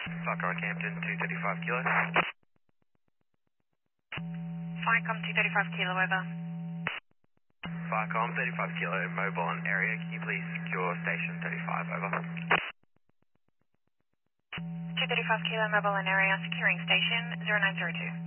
Falcon Campton, 235 kilo. Ficom 235 kilo, over. Falcon 35 kilo, mobile on area. Can you please secure station 35, over? 235 kilo, mobile in area, securing station 0902.